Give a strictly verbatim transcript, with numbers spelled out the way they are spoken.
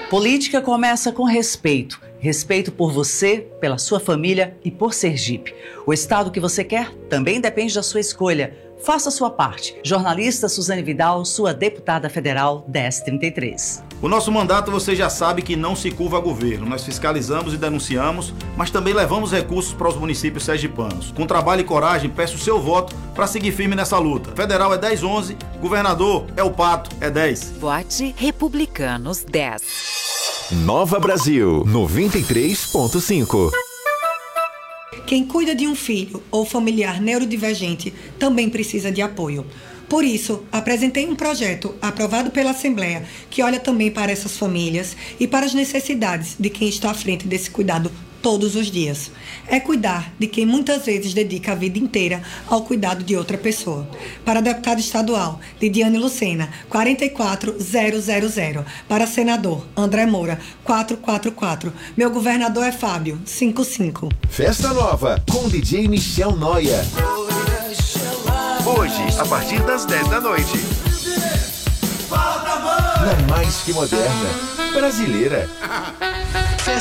Política começa com respeito. Respeito por você, pela sua família e por Sergipe. O estado que você quer também depende da sua escolha. Faça a sua parte. Jornalista Suzane Vidal, sua deputada federal dez trinta e três. O nosso mandato, você já sabe que não se curva a governo. Nós fiscalizamos e denunciamos, mas também levamos recursos para os municípios sergipanos. Com trabalho e coragem, peço o seu voto para seguir firme nessa luta. Federal é dez onze, governador é o Pato, é dez. Vote Republicanos dez. Nova Brasil, noventa e três ponto cinco. Quem cuida de um filho ou familiar neurodivergente também precisa de apoio. Por isso, apresentei um projeto aprovado pela Assembleia que olha também para essas famílias e para as necessidades de quem está à frente desse cuidado todos os dias. É cuidar de quem muitas vezes dedica a vida inteira ao cuidado de outra pessoa. Para deputado estadual, Lidiane Lucena, quatro quatro zero zero zero. Para senador, André Moura, quatro quatro quatro. Meu governador é Fábio, cinco cinco. Festa Nova, com D J Michel Noia. Hoje, a partir das dez da noite. Na mais que moderna, brasileira.